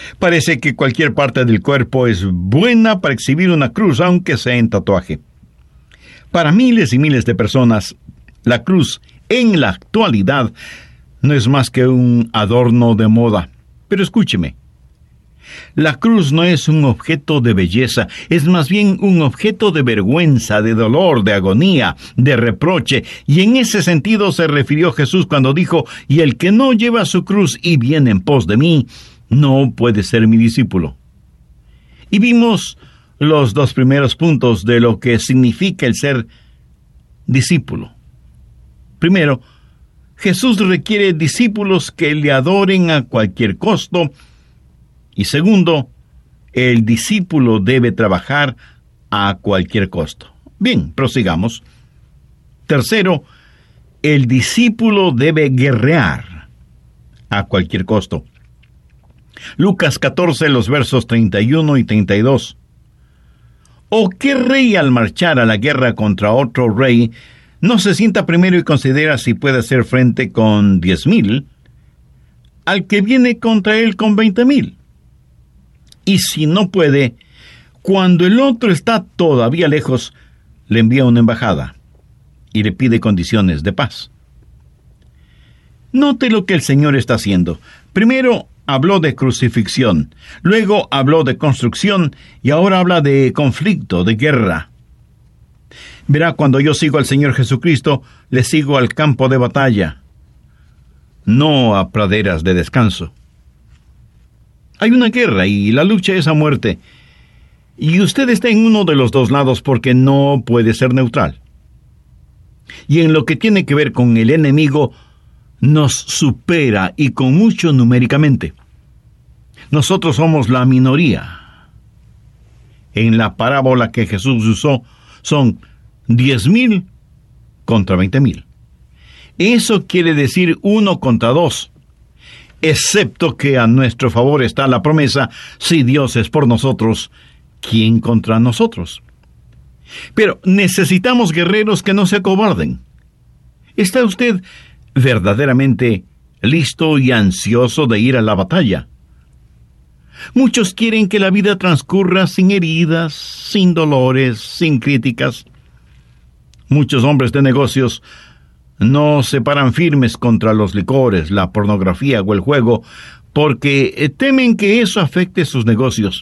Parece que cualquier parte del cuerpo es buena para exhibir una cruz, aunque sea en tatuaje. Para miles y miles de personas, la cruz en la actualidad no es más que un adorno de moda. Pero escúcheme, la cruz no es un objeto de belleza, es más bien un objeto de vergüenza, de dolor, de agonía, de reproche, y en ese sentido se refirió Jesús cuando dijo: «Y el que no lleva su cruz y viene en pos de mí, no puede ser mi discípulo». Y vimos los dos primeros puntos de lo que significa el ser discípulo. Primero, Jesús requiere discípulos que le adoren a cualquier costo. Y segundo, el discípulo debe trabajar a cualquier costo. Bien, prosigamos. Tercero, el discípulo debe guerrear a cualquier costo. Lucas 14, los versos 31 y 32. ¿O qué rey al marchar a la guerra contra otro rey no se sienta primero y considera si puede hacer frente con 10,000 al que viene contra él con 20,000? Y si no puede, cuando el otro está todavía lejos, le envía una embajada y le pide condiciones de paz. Note lo que el Señor está haciendo. Primero habló de crucifixión, luego habló de construcción y ahora habla de conflicto, de guerra. Verá, cuando yo sigo al Señor Jesucristo, le sigo al campo de batalla, no a praderas de descanso. Hay una guerra y la lucha es a muerte. Y usted está en uno de los dos lados porque no puede ser neutral. Y en lo que tiene que ver con el enemigo, nos supera y con mucho numéricamente. Nosotros somos la minoría. En la parábola que Jesús usó, son 10,000 contra 20,000. Eso quiere decir 1 contra 2. Excepto que a nuestro favor está la promesa: si Dios es por nosotros, ¿quién contra nosotros? Pero necesitamos guerreros que no se acobarden. ¿Está usted verdaderamente listo y ansioso de ir a la batalla? Muchos quieren que la vida transcurra sin heridas, sin dolores, sin críticas. Muchos hombres de negocios no se paran firmes contra los licores, la pornografía o el juego, porque temen que eso afecte sus negocios.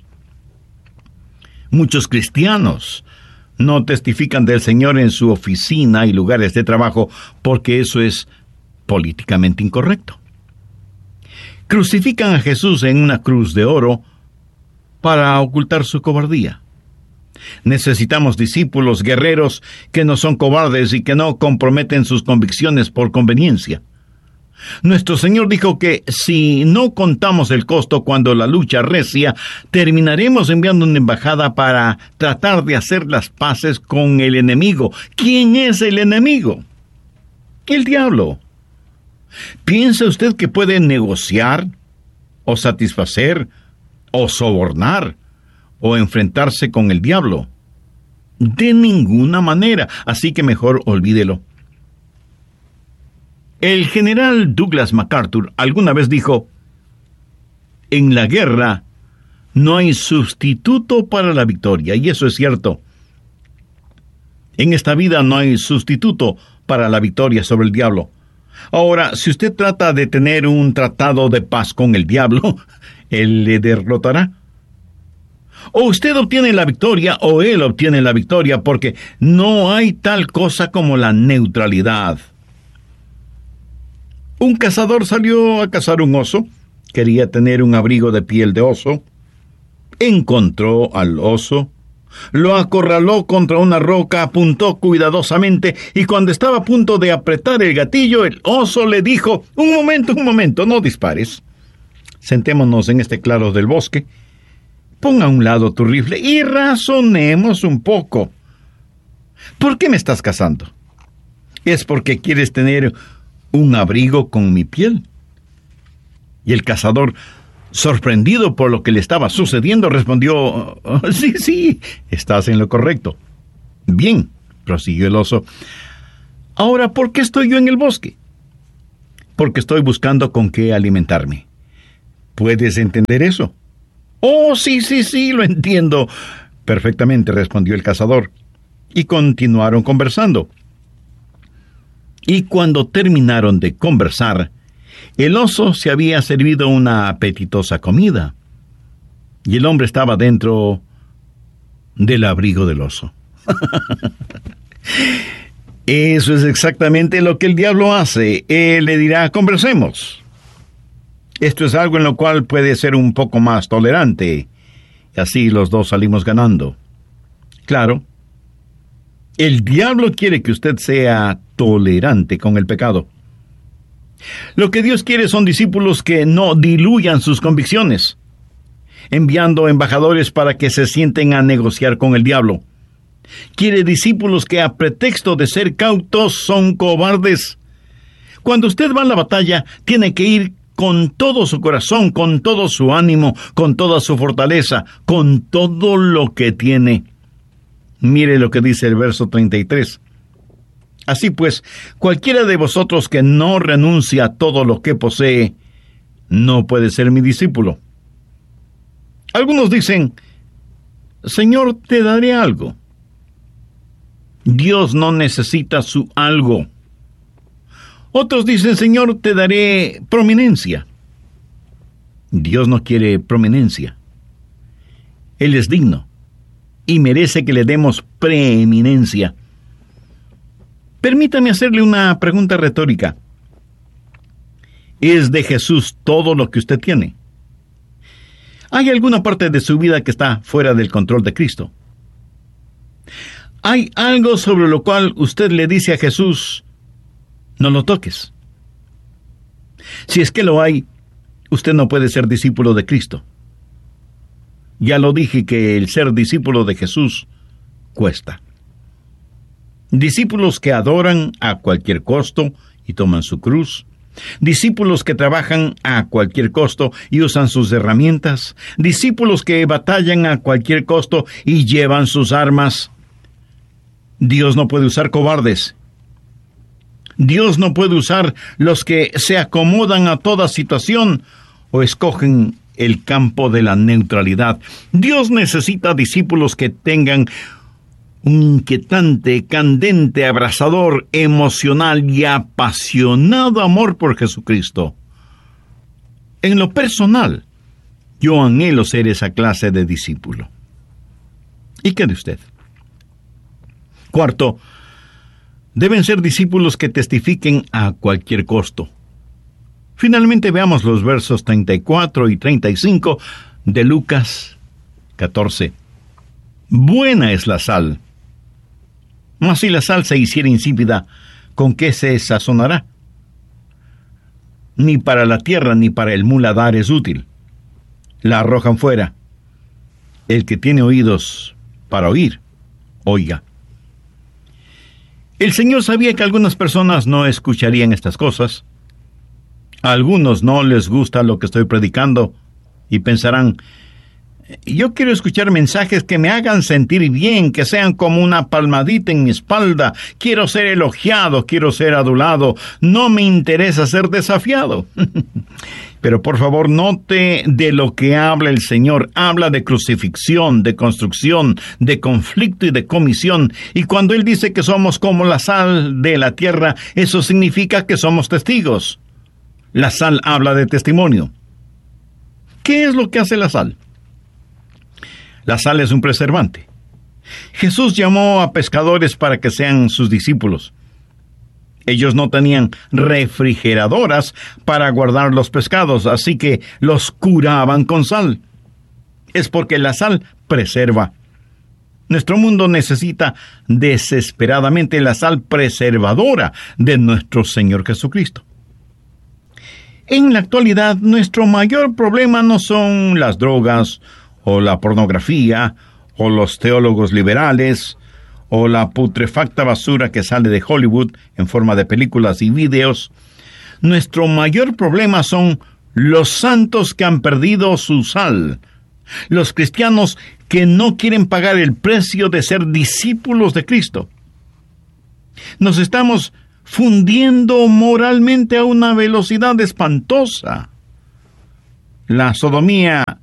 Muchos cristianos no testifican del Señor en su oficina y lugares de trabajo, porque eso es políticamente incorrecto. Crucifican a Jesús en una cruz de oro para ocultar su cobardía. Necesitamos discípulos guerreros que no son cobardes y que no comprometen sus convicciones por conveniencia. Nuestro Señor dijo que si no contamos el costo cuando la lucha recia, terminaremos enviando una embajada para tratar de hacer las paces con el enemigo. ¿Quién es el enemigo? El diablo. ¿Piensa usted que puede negociar, o satisfacer, o sobornar, o enfrentarse con el diablo? De ninguna manera, así que mejor olvídelo. El general Douglas MacArthur alguna vez dijo: en la guerra no hay sustituto para la victoria, y eso es cierto. En esta vida no hay sustituto para la victoria sobre el diablo. Ahora, si usted trata de tener un tratado de paz con el diablo, él le derrotará. O usted obtiene la victoria o él obtiene la victoria, porque no hay tal cosa como la neutralidad. Un cazador salió a cazar un oso. Quería tener un abrigo de piel de oso. Encontró al oso, lo acorraló contra una roca, apuntó cuidadosamente, y cuando estaba a punto de apretar el gatillo, el oso le dijo: un momento, no dispares. Sentémonos en este claro del bosque. Ponga a un lado tu rifle y razonemos un poco. ¿Por qué me estás cazando? ¿Es porque quieres tener un abrigo con mi piel? Y el cazador, sorprendido por lo que le estaba sucediendo, respondió: sí, estás en lo correcto. Bien, prosiguió el oso. Ahora, ¿por qué estoy yo en el bosque? Porque estoy buscando con qué alimentarme. ¿Puedes entender eso? Oh, sí, lo entiendo perfectamente, respondió el cazador, y continuaron conversando. Y cuando terminaron de conversar, el oso se había servido una apetitosa comida, y el hombre estaba dentro del abrigo del oso. Eso es exactamente lo que el diablo hace. Él le dirá, conversemos. Esto es algo en lo cual puede ser un poco más tolerante, y así los dos salimos ganando. Claro, el diablo quiere que usted sea tolerante con el pecado. Lo que Dios quiere son discípulos que no diluyan sus convicciones, enviando embajadores para que se sienten a negociar con el diablo. Quiere discípulos que a pretexto de ser cautos son cobardes. Cuando usted va a la batalla, tiene que ir con todo su corazón, con todo su ánimo, con toda su fortaleza, con todo lo que tiene. Mire lo que dice el verso 33. Así pues, cualquiera de vosotros que no renuncia a todo lo que posee, no puede ser mi discípulo. Algunos dicen, Señor, te daré algo. Dios no necesita su algo. Otros dicen, Señor, te daré prominencia. Dios no quiere prominencia. Él es digno y merece que le demos preeminencia. Permítame hacerle una pregunta retórica. ¿Es de Jesús todo lo que usted tiene? ¿Hay alguna parte de su vida que está fuera del control de Cristo? ¿Hay algo sobre lo cual usted le dice a Jesús, no lo toques? Si es que lo hay, usted no puede ser discípulo de Cristo. Ya lo dije que el ser discípulo de Jesús cuesta. Discípulos que adoran a cualquier costo y toman su cruz. Discípulos que trabajan a cualquier costo y usan sus herramientas. Discípulos que batallan a cualquier costo y llevan sus armas. Dios no puede usar cobardes. Dios no puede usar los que se acomodan a toda situación o escogen el campo de la neutralidad. Dios necesita discípulos que tengan un inquietante, candente, abrasador, emocional y apasionado amor por Jesucristo. En lo personal, yo anhelo ser esa clase de discípulo. ¿Y qué de usted? Cuarto, deben ser discípulos que testifiquen a cualquier costo. Finalmente veamos los versos 34 y 35 de Lucas 14. Buena es la sal, mas si la sal se hiciera insípida, ¿con qué se sazonará? Ni para la tierra ni para el muladar es útil. La arrojan fuera. El que tiene oídos para oír, oiga. El Señor sabía que algunas personas no escucharían estas cosas. A algunos no les gusta lo que estoy predicando y pensarán, yo quiero escuchar mensajes que me hagan sentir bien, que sean como una palmadita en mi espalda. Quiero ser elogiado, quiero ser adulado. No me interesa ser desafiado. Pero por favor, note de lo que habla el Señor. Habla de crucifixión, de construcción, de conflicto y de comisión. Y cuando Él dice que somos como la sal de la tierra, eso significa que somos testigos. La sal habla de testimonio. ¿Qué es lo que hace la sal? La sal es un preservante. Jesús llamó a pescadores para que sean sus discípulos. Ellos no tenían refrigeradoras para guardar los pescados, así que los curaban con sal. Es porque la sal preserva. Nuestro mundo necesita desesperadamente la sal preservadora de nuestro Señor Jesucristo. En la actualidad, nuestro mayor problema no son las drogas, o la pornografía, o los teólogos liberales, o la putrefacta basura que sale de Hollywood en forma de películas y videos. Nuestro mayor problema son los santos que han perdido su sal, los cristianos que no quieren pagar el precio de ser discípulos de Cristo. Nos estamos fundiendo moralmente a una velocidad espantosa. La sodomía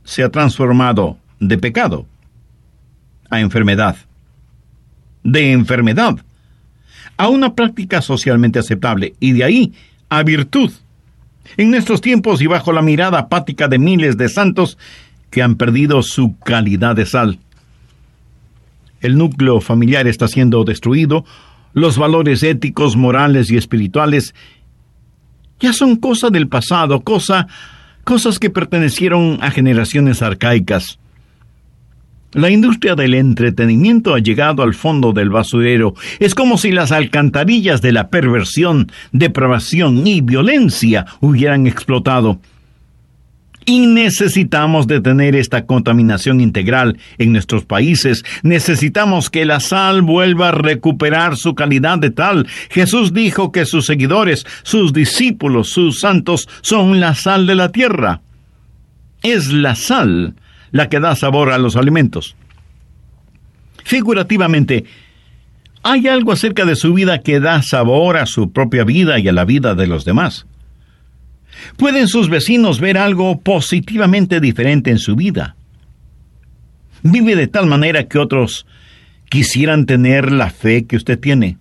se ha transformado de pecado a enfermedad, de enfermedad a una práctica socialmente aceptable y de ahí a virtud. En nuestros tiempos y bajo la mirada apática de miles de santos que han perdido su calidad de sal. El núcleo familiar está siendo destruido, los valores éticos, morales y espirituales ya son cosa del pasado, cosas que pertenecieron a generaciones arcaicas. La industria del entretenimiento ha llegado al fondo del basurero. Es como si las alcantarillas de la perversión, depravación y violencia hubieran explotado. Y necesitamos detener esta contaminación integral en nuestros países. Necesitamos que la sal vuelva a recuperar su calidad de tal. Jesús dijo que sus seguidores, sus discípulos, sus santos, son la sal de la tierra. Es la sal la que da sabor a los alimentos. Figurativamente, hay algo acerca de su vida que da sabor a su propia vida y a la vida de los demás. ¿Pueden sus vecinos ver algo positivamente diferente en su vida? ¿Vive de tal manera que otros quisieran tener la fe que usted tiene?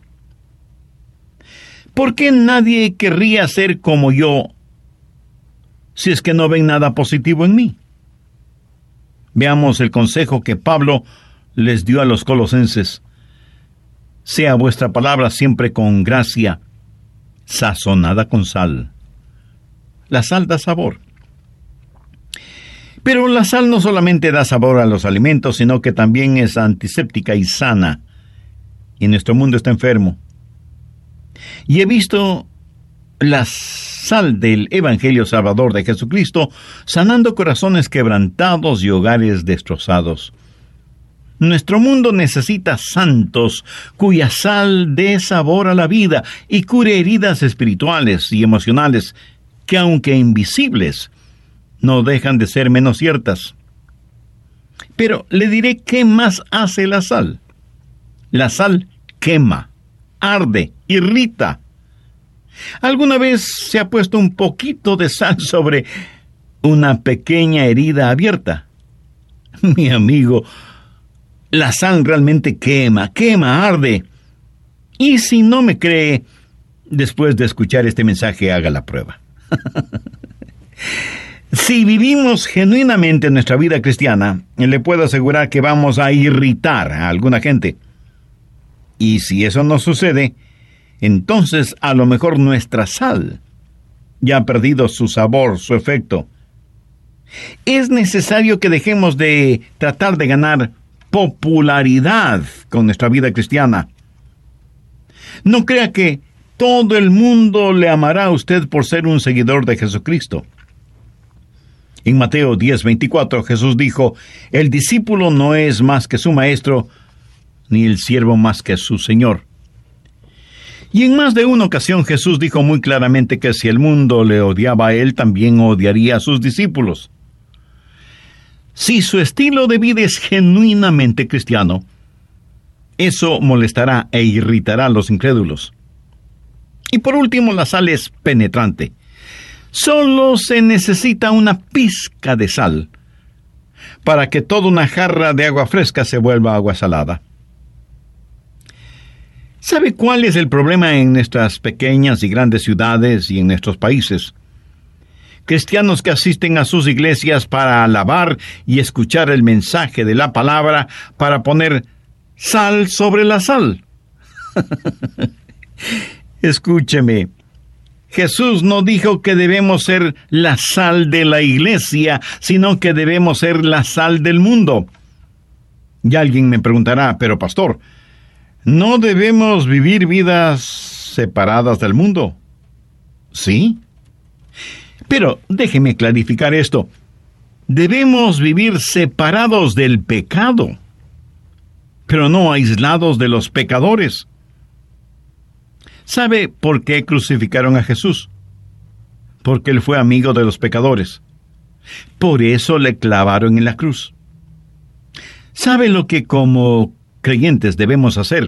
¿Por qué nadie querría ser como yo si es que no ven nada positivo en mí? Veamos el consejo que Pablo les dio a los colosenses. Sea vuestra palabra siempre con gracia, sazonada con sal. La sal da sabor. Pero la sal no solamente da sabor a los alimentos, sino que también es antiséptica y sana. Y nuestro mundo está enfermo. Y he visto la sal del Evangelio Salvador de Jesucristo sanando corazones quebrantados y hogares destrozados. Nuestro mundo necesita santos cuya sal dé sabor a la vida y cure heridas espirituales y emocionales que, aunque invisibles, no dejan de ser menos ciertas. Pero le diré qué más hace la sal. La sal quema, arde, irrita. ¿Alguna vez se ha puesto un poquito de sal sobre una pequeña herida abierta? Mi amigo, la sal realmente quema, arde. Y si no me cree, después de escuchar este mensaje, haga la prueba. Si vivimos genuinamente nuestra vida cristiana, le puedo asegurar que vamos a irritar a alguna gente. Y si eso no sucede, entonces a lo mejor nuestra sal ya ha perdido su sabor, su efecto. Es necesario que dejemos de tratar de ganar popularidad con nuestra vida cristiana. No crea que todo el mundo le amará a usted por ser un seguidor de Jesucristo. En Mateo 10:24, Jesús dijo, el discípulo no es más que su maestro, ni el siervo más que su señor. Y en más de una ocasión Jesús dijo muy claramente que si el mundo le odiaba a él, también odiaría a sus discípulos. Si su estilo de vida es genuinamente cristiano, eso molestará e irritará a los incrédulos. Y por último, la sal es penetrante. Solo se necesita una pizca de sal para que toda una jarra de agua fresca se vuelva agua salada. ¿Sabe cuál es el problema en nuestras pequeñas y grandes ciudades y en nuestros países? Cristianos que asisten a sus iglesias para alabar y escuchar el mensaje de la palabra para poner sal sobre la sal. Escúcheme, Jesús no dijo que debemos ser la sal de la iglesia, sino que debemos ser la sal del mundo. Y alguien me preguntará, pero pastor, ¿no debemos vivir vidas separadas del mundo? ¿Sí? Pero déjeme clarificar esto. Debemos vivir separados del pecado, pero no aislados de los pecadores. ¿Sabe por qué crucificaron a Jesús? Porque él fue amigo de los pecadores. Por eso le clavaron en la cruz. ¿Sabe lo que como creyentes debemos hacer?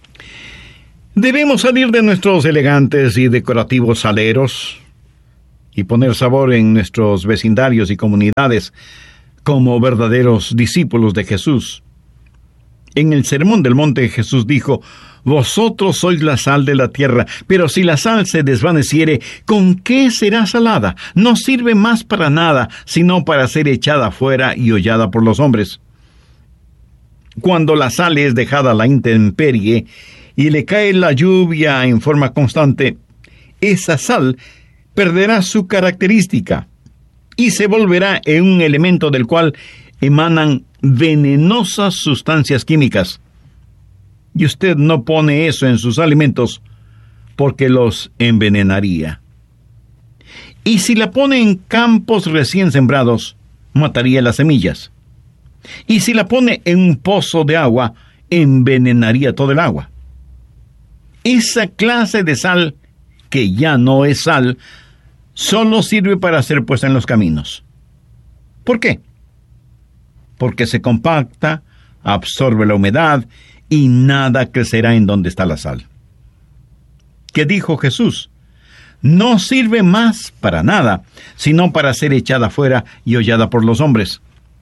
Debemos salir de nuestros elegantes y decorativos saleros y poner sabor en nuestros vecindarios y comunidades como verdaderos discípulos de Jesús. En el Sermón del Monte Jesús dijo: vosotros sois la sal de la tierra, pero si la sal se desvaneciere, ¿con qué será salada? No sirve más para nada, sino para ser echada fuera y hollada por los hombres. Cuando la sal es dejada a la intemperie y le cae la lluvia en forma constante, esa sal perderá su característica y se volverá en un elemento del cual emanan venenosas sustancias químicas. Y usted no pone eso en sus alimentos porque los envenenaría. Y si la pone en campos recién sembrados, mataría las semillas. Y si la pone en un pozo de agua, envenenaría todo el agua. Esa clase de sal, que ya no es sal, solo sirve para ser puesta en los caminos. ¿Por qué? Porque se compacta, absorbe la humedad y nada crecerá en donde está la sal. ¿Qué dijo Jesús? No sirve más para nada, sino para ser echada fuera y hollada por los hombres.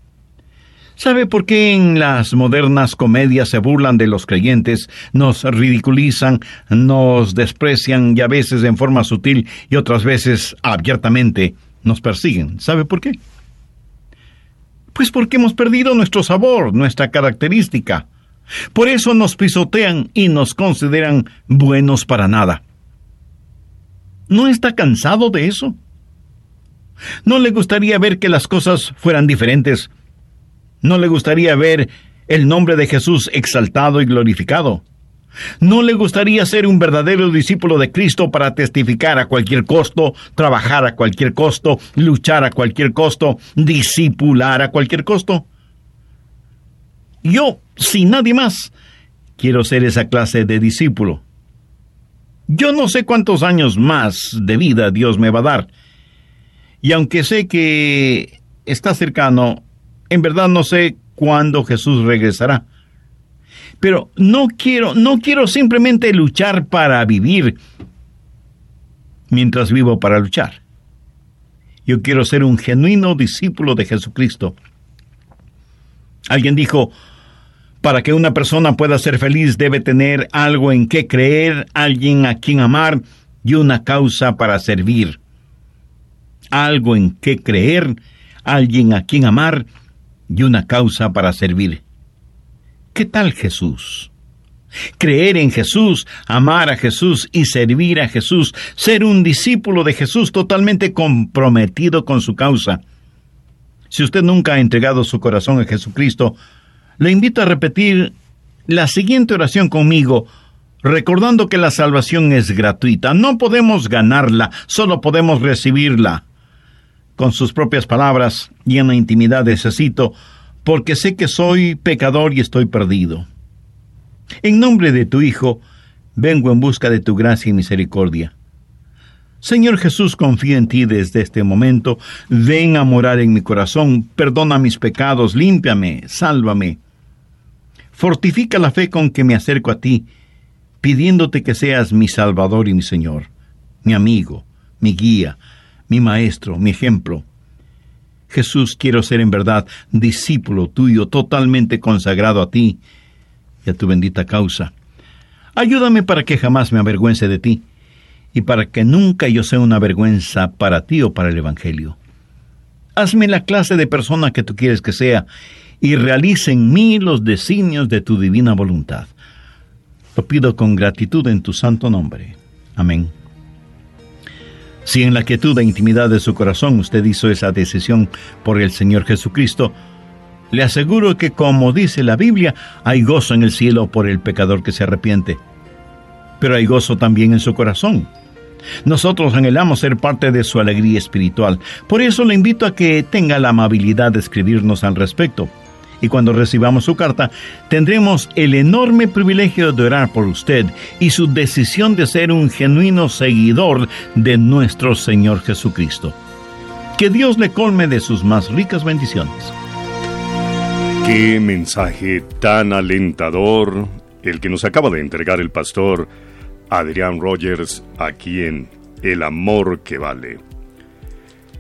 ¿Sabe por qué en las modernas comedias se burlan de los creyentes, nos ridiculizan, nos desprecian y a veces en forma sutil y otras veces abiertamente nos persiguen? ¿Sabe por qué? Pues porque hemos perdido nuestro sabor, nuestra característica. Por eso nos pisotean y nos consideran buenos para nada. ¿No está cansado de eso? ¿No le gustaría ver que las cosas fueran diferentes? ¿No le gustaría ver el nombre de Jesús exaltado y glorificado? ¿No le gustaría ser un verdadero discípulo de Cristo para testificar a cualquier costo, trabajar a cualquier costo, luchar a cualquier costo, discipular a cualquier costo? Yo, sin nadie más, quiero ser esa clase de discípulo. Yo no sé cuántos años más de vida Dios me va a dar. Y aunque sé que está cercano, en verdad no sé cuándo Jesús regresará. Pero no quiero simplemente luchar para vivir mientras vivo para luchar. Yo quiero ser un genuino discípulo de Jesucristo. Alguien dijo: para que una persona pueda ser feliz debe tener algo en qué creer, alguien a quien amar y una causa para servir. Algo en qué creer, alguien a quien amar y una causa para servir. ¿Qué tal Jesús? Creer en Jesús, amar a Jesús y servir a Jesús, ser un discípulo de Jesús totalmente comprometido con su causa. Si usted nunca ha entregado su corazón a Jesucristo, le invito a repetir la siguiente oración conmigo, recordando que la salvación es gratuita. No podemos ganarla, solo podemos recibirla. Con sus propias palabras y en la intimidad necesito, porque sé que soy pecador y estoy perdido. En nombre de tu Hijo, vengo en busca de tu gracia y misericordia. Señor Jesús, confío en ti desde este momento. Ven a morar en mi corazón, perdona mis pecados, límpiame, sálvame. Fortifica la fe con que me acerco a ti, pidiéndote que seas mi Salvador y mi Señor, mi amigo, mi guía, mi maestro, mi ejemplo. Jesús, quiero ser en verdad discípulo tuyo, totalmente consagrado a ti y a tu bendita causa. Ayúdame para que jamás me avergüence de ti y para que nunca yo sea una vergüenza para ti o para el Evangelio. Hazme la clase de persona que tú quieres que sea y realice en mí los designios de tu divina voluntad. Lo pido con gratitud en tu santo nombre. Amén. Si en la quietud e intimidad de su corazón usted hizo esa decisión por el Señor Jesucristo, le aseguro que, como dice la Biblia, hay gozo en el cielo por el pecador que se arrepiente. Pero hay gozo también en su corazón. Nosotros anhelamos ser parte de su alegría espiritual. Por eso le invito a que tenga la amabilidad de escribirnos al respecto. Y cuando recibamos su carta, tendremos el enorme privilegio de orar por usted y su decisión de ser un genuino seguidor de nuestro Señor Jesucristo. Que Dios le colme de sus más ricas bendiciones. ¡Qué mensaje tan alentador el que nos acaba de entregar el pastor Adrián Rogers aquí en El Amor que Vale!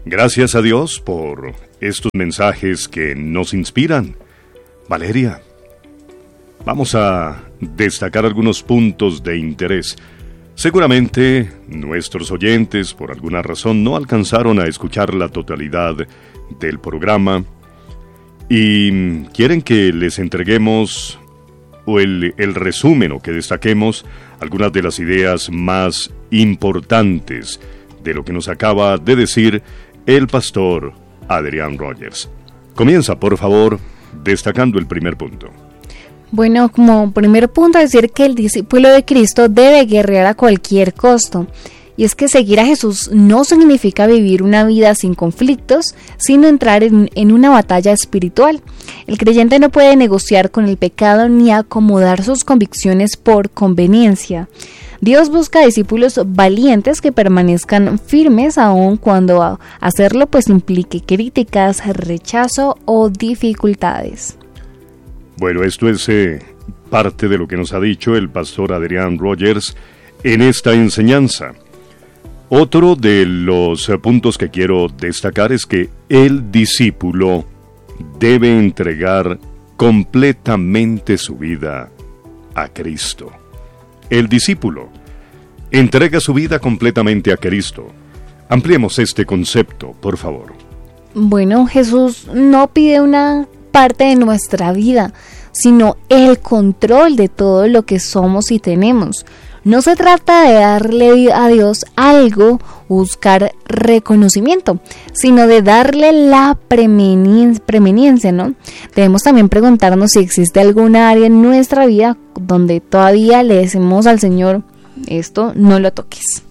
Gracias a Dios por estos mensajes que nos inspiran. Valeria, vamos a destacar algunos puntos de interés. Seguramente nuestros oyentes, por alguna razón, no alcanzaron a escuchar la totalidad del programa y quieren que les entreguemos el resumen o que destaquemos algunas de las ideas más importantes de lo que nos acaba de decir el pastor Adrián Rogers. Comienza, por favor, destacando el primer punto. Bueno, como primer punto, decir que el discípulo de Cristo debe guerrear a cualquier costo. Y es que seguir a Jesús no significa vivir una vida sin conflictos, sino entrar en una batalla espiritual. El creyente no puede negociar con el pecado ni acomodar sus convicciones por conveniencia. Dios busca discípulos valientes que permanezcan firmes aun cuando hacerlo pues implique críticas, rechazo o dificultades. Bueno, esto es parte de lo que nos ha dicho el pastor Adrián Rogers en esta enseñanza. Otro de los puntos que quiero destacar es que el discípulo debe entregar completamente su vida a Cristo. El discípulo entrega su vida completamente a Cristo. Ampliemos este concepto, por favor. Bueno, Jesús no pide una parte de nuestra vida, sino el control de todo lo que somos y tenemos. No se trata de darle a Dios algo, buscar reconocimiento, sino de darle la preeminencia, ¿no? Debemos también preguntarnos si existe alguna área en nuestra vida donde todavía le decimos al Señor, esto no lo toques.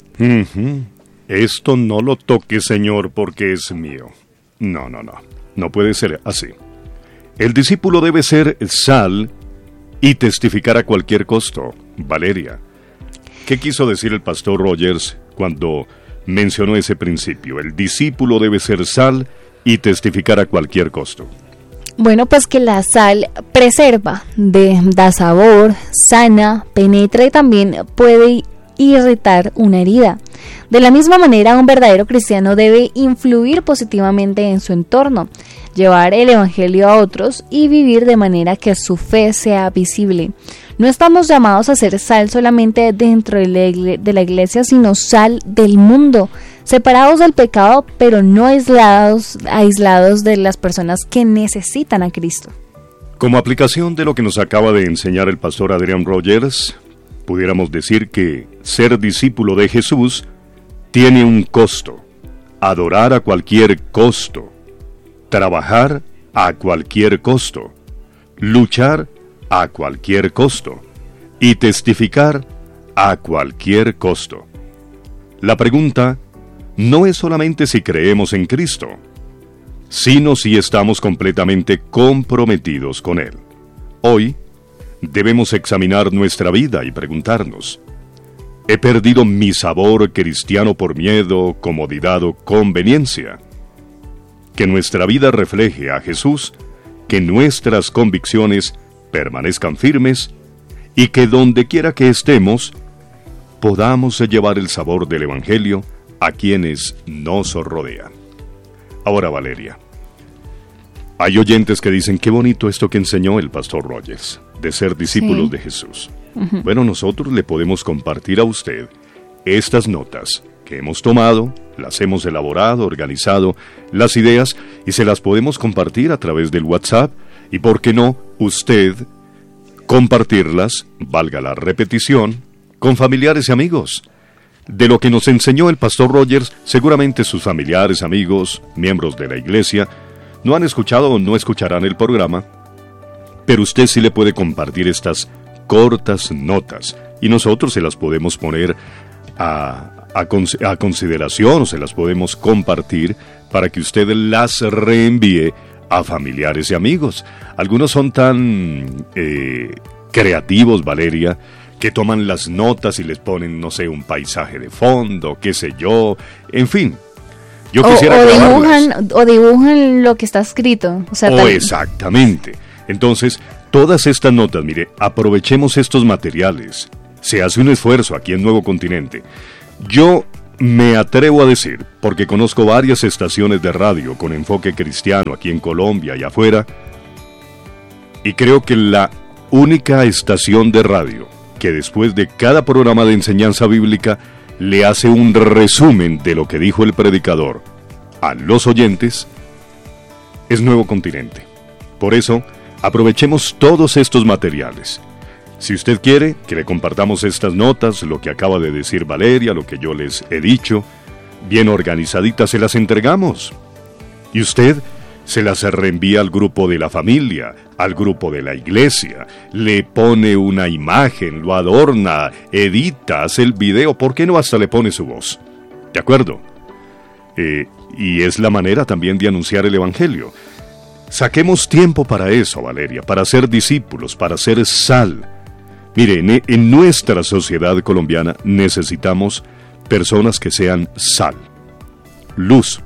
Esto no lo toques, Señor, porque es mío. No puede ser así. El discípulo debe ser sal y testificar a cualquier costo. Valeria, ¿qué quiso decir el pastor Rogers cuando mencionó ese principio? El discípulo debe ser sal y testificar a cualquier costo. Bueno, pues que la sal preserva, da sabor, sana, penetra y también puede irritar una herida. De la misma manera, un verdadero cristiano debe influir positivamente en su entorno, llevar el evangelio a otros y vivir de manera que su fe sea visible. No estamos llamados a ser sal solamente dentro de la iglesia, sino sal del mundo, separados del pecado, pero no aislados de las personas que necesitan a Cristo. Como aplicación de lo que nos acaba de enseñar el pastor Adrián Rogers, pudiéramos decir que ser discípulo de Jesús tiene un costo. Adorar a cualquier costo. Trabajar a cualquier costo. Luchar a cualquier costo. Y testificar a cualquier costo. La pregunta no es solamente si creemos en Cristo, sino si estamos completamente comprometidos con Él. Hoy debemos examinar nuestra vida y preguntarnos: ¿he perdido mi sabor cristiano por miedo, comodidad o conveniencia? Que nuestra vida refleje a Jesús, que nuestras convicciones permanezcan firmes y que donde quiera que estemos, podamos llevar el sabor del Evangelio a quienes nos rodean. Ahora, Valeria, hay oyentes que dicen: qué bonito esto que enseñó el pastor Rogers, de ser discípulos de Jesús. Bueno, nosotros le podemos compartir a usted estas notas que hemos tomado, las hemos elaborado, organizado, las ideas, y se las podemos compartir a través del WhatsApp, y por qué no, usted compartirlas, valga la repetición, con familiares y amigos. De lo que nos enseñó el pastor Rogers, seguramente sus familiares, amigos, miembros de la iglesia, no han escuchado o no escucharán el programa, pero usted sí le puede compartir estas cortas notas y nosotros se las podemos poner a consideración o se las podemos compartir para que usted las reenvíe a familiares y amigos. Algunos son tan creativos, Valeria, que toman las notas y les ponen, no sé, un paisaje de fondo, qué sé yo, en fin. Yo quisiera dibujan lo que está escrito. Exactamente. Entonces, todas estas notas, mire, aprovechemos estos materiales. Se hace un esfuerzo aquí en Nuevo Continente. Yo me atrevo a decir, porque conozco varias estaciones de radio con enfoque cristiano aquí en Colombia y afuera, y creo que la única estación de radio que después de cada programa de enseñanza bíblica le hace un resumen de lo que dijo el predicador a los oyentes es Nuevo Continente. Por eso, aprovechemos todos estos materiales. Si usted quiere que le compartamos estas notas, lo que acaba de decir Valeria, lo que yo les he dicho, bien organizaditas se las entregamos. Y usted se las reenvía al grupo de la familia, al grupo de la iglesia, le pone una imagen, lo adorna, edita, hace el video, ¿por qué no hasta le pone su voz? ¿De acuerdo? Y es la manera también de anunciar el Evangelio. Saquemos tiempo para eso, Valeria, para ser discípulos, para ser sal. Mire, en nuestra sociedad colombiana necesitamos personas que sean sal, luz.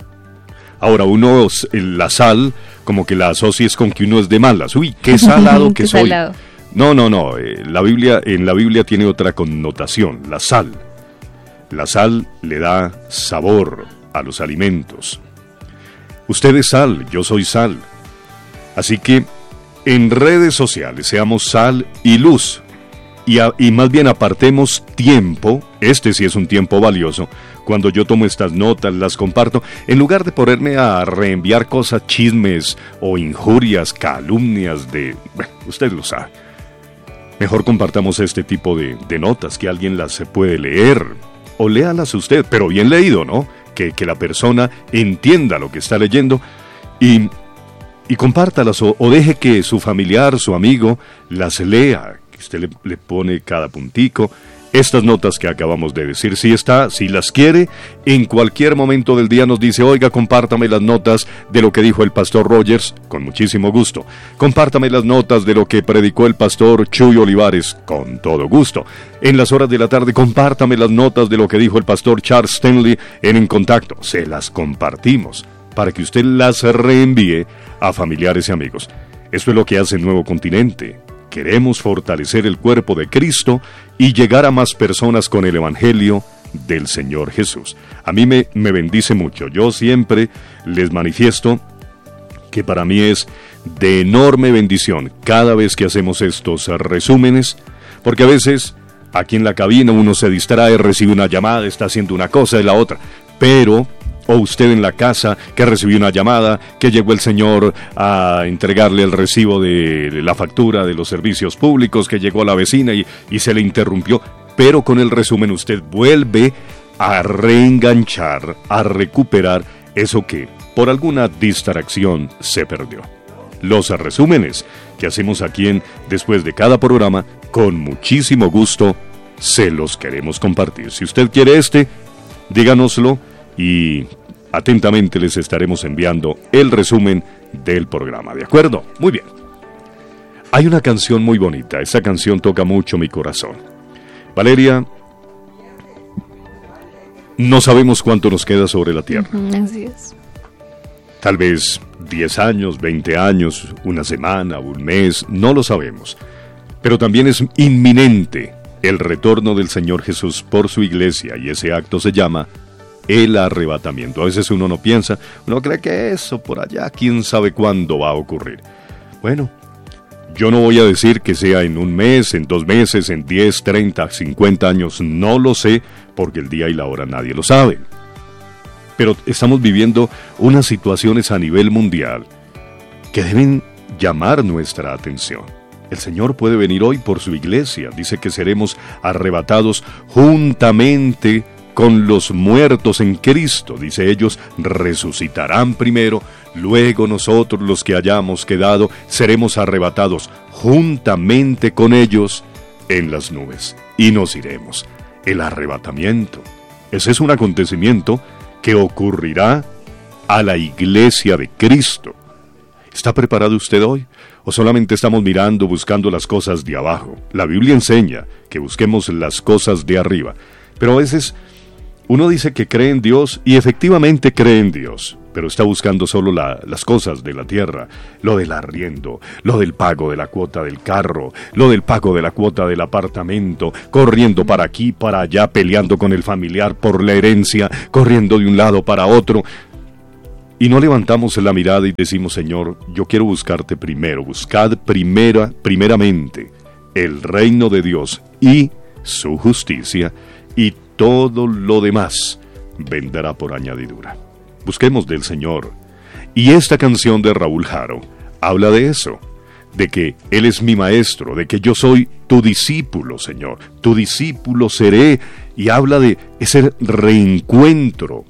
Ahora la sal, como que la asocies con que uno es de malas. Uy, qué salado que soy. Salado. No. En la Biblia tiene otra connotación, la sal. La sal le da sabor a los alimentos. Usted es sal, yo soy sal. Así que en redes sociales seamos sal y luz. Y más bien apartemos tiempo, este sí es un tiempo valioso, cuando yo tomo estas notas, las comparto, en lugar de ponerme a reenviar cosas, chismes o injurias, calumnias bueno, usted lo sabe. Mejor compartamos este tipo de notas, que alguien las puede leer, o léalas usted, pero bien leído, ¿no? Que la persona entienda lo que está leyendo y compártalas o deje que su familiar, su amigo, las lea, que usted le pone cada puntico. Estas notas que acabamos de decir, si las quiere, en cualquier momento del día nos dice, oiga, compártame las notas de lo que dijo el pastor Rogers, con muchísimo gusto. Compártame las notas de lo que predicó el pastor Chuy Olivares, con todo gusto. En las horas de la tarde, compártame las notas de lo que dijo el pastor Charles Stanley En Contacto. Se las compartimos, para que usted las reenvíe a familiares y amigos. Esto es lo que hace Nuevo Continente. Queremos fortalecer el cuerpo de Cristo y llegar a más personas con el Evangelio del Señor Jesús. A mí me bendice mucho. Yo siempre les manifiesto que para mí es de enorme bendición cada vez que hacemos estos resúmenes, porque a veces aquí en la cabina uno se distrae, recibe una llamada, está haciendo una cosa y la otra, o usted en la casa que recibió una llamada, que llegó el señor a entregarle el recibo de la factura de los servicios públicos, que llegó a la vecina y se le interrumpió, pero con el resumen usted vuelve a reenganchar, a recuperar eso que por alguna distracción se perdió. Los resúmenes que hacemos aquí después de cada programa, con muchísimo gusto se los queremos compartir. Si usted quiere díganoslo y atentamente les estaremos enviando el resumen del programa, ¿de acuerdo? Muy bien. Hay una canción muy bonita, esa canción toca mucho mi corazón. Valeria, no sabemos cuánto nos queda sobre la tierra. Así es. Tal vez 10 años, 20 años, una semana, un mes, no lo sabemos. Pero también es inminente el retorno del Señor Jesús por su iglesia, y ese acto se llama el arrebatamiento. A veces uno no piensa, uno cree que eso por allá, quién sabe cuándo va a ocurrir. Bueno, yo no voy a decir que sea en un mes, en 2 meses, en 10, 30, 50 años, no lo sé, porque el día y la hora nadie lo sabe. Pero estamos viviendo unas situaciones a nivel mundial que deben llamar nuestra atención. El Señor puede venir hoy por su iglesia, dice que seremos arrebatados juntamente con los muertos en Cristo, dice ellos, resucitarán primero, luego nosotros los que hayamos quedado seremos arrebatados juntamente con ellos en las nubes y nos iremos. El arrebatamiento, ese es un acontecimiento que ocurrirá a la iglesia de Cristo. ¿Está preparado usted hoy? ¿O solamente estamos mirando, buscando las cosas de abajo? La Biblia enseña que busquemos las cosas de arriba, pero a veces uno dice que cree en Dios y efectivamente cree en Dios, pero está buscando solo las cosas de la tierra, lo del arriendo, lo del pago de la cuota del carro, lo del pago de la cuota del apartamento, corriendo para aquí, para allá, peleando con el familiar por la herencia, corriendo de un lado para otro. Y no levantamos la mirada y decimos, Señor, yo quiero buscarte primero. Buscad primeramente el reino de Dios y su justicia, y todo lo demás vendrá por añadidura. Busquemos del Señor. Y esta canción de Raúl Jaro habla de eso, de que Él es mi maestro, de que yo soy tu discípulo, Señor. Tu discípulo seré, y habla de ese reencuentro